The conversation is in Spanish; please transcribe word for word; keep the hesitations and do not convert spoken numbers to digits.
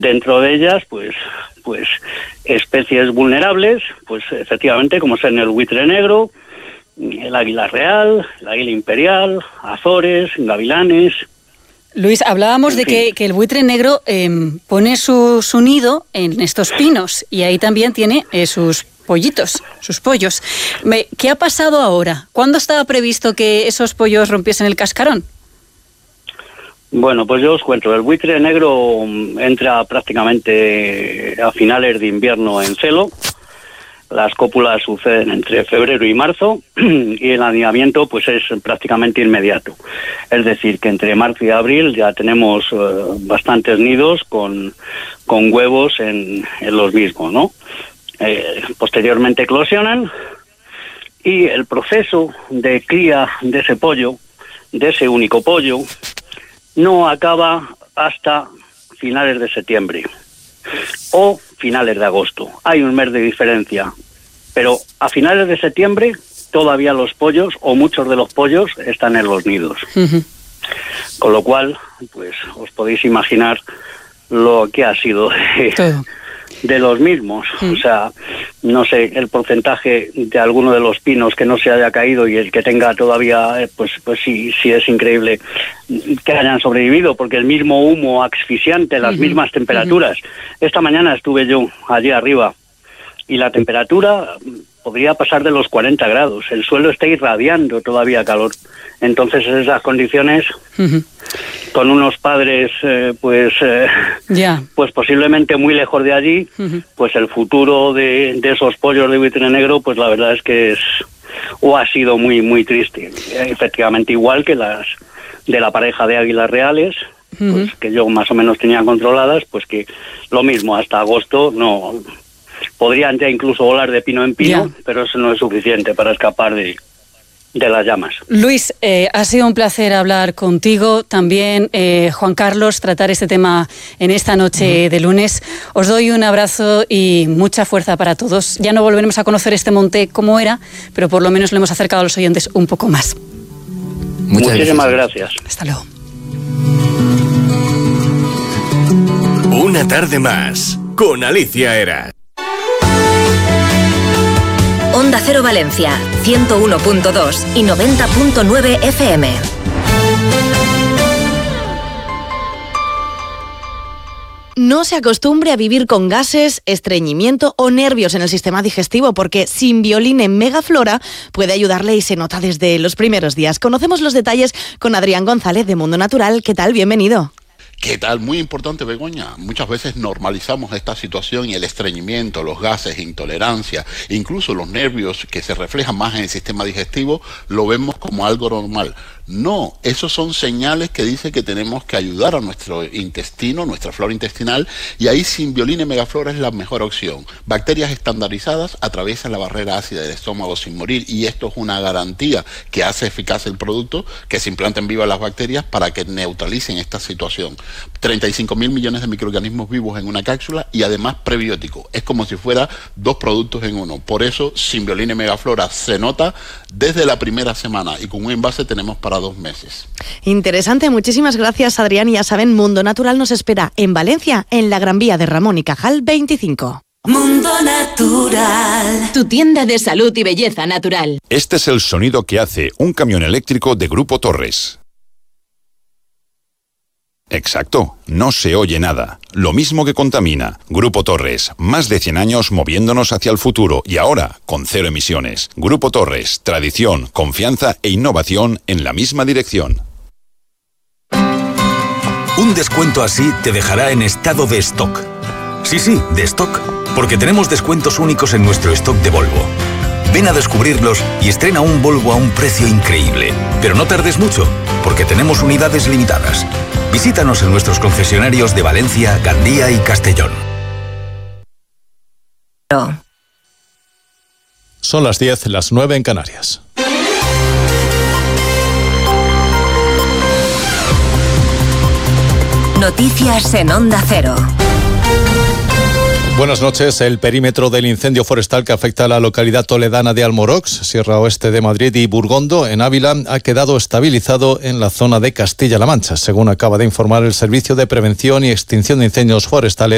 Dentro de ellas, pues, pues especies vulnerables, pues efectivamente, como son el buitre negro, el águila real, el águila imperial, azores, gavilanes. Luis, hablábamos de que, que el buitre negro eh, pone su, su nido en estos pinos y ahí también tiene eh, sus pollitos, sus pollos. Me, ¿Qué ha pasado ahora? ¿Cuándo estaba previsto que esos pollos rompiesen el cascarón? Bueno, pues yo os cuento, el buitre negro entra prácticamente a finales de invierno en celo. Las cópulas suceden entre febrero y marzo y el anidamiento pues es prácticamente inmediato. Es decir, que entre marzo y abril ya tenemos uh, bastantes nidos con, con huevos en, en los mismos, ¿no? Eh, posteriormente eclosionan y el proceso de cría de ese pollo, de ese único pollo, no acaba hasta finales de septiembre o finales de agosto. Hay un mes de diferencia, pero a finales de septiembre todavía los pollos o muchos de los pollos están en los nidos. Uh-huh. Con lo cual, pues os podéis imaginar lo que ha sido de, de los mismos. Uh-huh. O sea, no sé, el porcentaje de alguno de los pinos que no se haya caído y el que tenga todavía, pues pues sí, sí es increíble que hayan sobrevivido, porque el mismo humo asfixiante, las uh-huh. mismas temperaturas. Uh-huh. Esta mañana estuve yo allí arriba y la temperatura podría pasar de los cuarenta grados. El suelo está irradiando todavía calor. Entonces, en esas condiciones, uh-huh. con unos padres, eh, pues, eh, yeah. pues posiblemente muy lejos de allí, uh-huh. pues el futuro de, de esos pollos de buitre negro, pues la verdad es que es, o ha sido muy, muy triste. Efectivamente, igual que las de la pareja de águilas reales, uh-huh. pues que yo más o menos tenía controladas, pues que lo mismo, hasta agosto no... Podrían ya incluso volar de pino en pino, yeah. pero eso no es suficiente para escapar de, de las llamas. Luis, eh, ha sido un placer hablar contigo. También, eh, Juan Carlos, tratar este tema en esta noche uh-huh. de lunes. Os doy un abrazo y mucha fuerza para todos. Ya no volveremos a conocer este monte como era, pero por lo menos lo hemos acercado a los oyentes un poco más. Muchas Muchísimas gracias. gracias. Hasta luego. Una tarde más con Alicia Eras. Onda Cero Valencia, ciento uno punto dos y noventa punto nueve F M. No se acostumbre a vivir con gases, estreñimiento o nervios en el sistema digestivo, porque Simbioline Megaflora puede ayudarle y se nota desde los primeros días. Conocemos los detalles con Adrián González de Mundo Natural. ¿Qué tal? Bienvenido. ¿Qué tal? Muy importante, Begoña. Muchas veces normalizamos esta situación y el estreñimiento, los gases, intolerancia, incluso los nervios que se reflejan más en el sistema digestivo, lo vemos como algo normal. No, esos son señales que dicen que tenemos que ayudar a nuestro intestino, nuestra flora intestinal, y ahí Simbioline Megaflora es la mejor opción. Bacterias estandarizadas atraviesan la barrera ácida del estómago sin morir, y esto es una garantía que hace eficaz el producto, que se implanten vivas las bacterias para que neutralicen esta situación. treinta y cinco mil millones de microorganismos vivos en una cápsula y además prebiótico. Es como si fuera dos productos en uno. Por eso Simbioline Megaflora se nota desde la primera semana y con un envase tenemos para dos meses. Interesante, muchísimas gracias, Adrián. Y ya saben, Mundo Natural nos espera en Valencia, en la Gran Vía de Ramón y Cajal veinticinco. Mundo Natural, tu tienda de salud y belleza natural. Este es el sonido que hace un camión eléctrico de Grupo Torres. Exacto, no se oye nada. Lo mismo que contamina. Grupo Torres, más de cien años moviéndonos hacia el futuro y ahora con cero emisiones. Grupo Torres, tradición, confianza e innovación en la misma dirección. Un descuento así te dejará en estado de stock. Sí, sí, de stock, porque tenemos descuentos únicos en nuestro stock de Volvo. Ven a descubrirlos y estrena un Volvo a un precio increíble. Pero no tardes mucho, porque tenemos unidades limitadas. Visítanos en nuestros concesionarios de Valencia, Gandía y Castellón. Son las diez, las nueve en Canarias. Noticias en Onda Cero. Buenas noches. El perímetro del incendio forestal que afecta a la localidad toledana de Almorox, Sierra Oeste de Madrid y Burgondo, en Ávila, ha quedado estabilizado en la zona de Castilla-La Mancha, según acaba de informar el Servicio de Prevención y Extinción de Incendios Forestales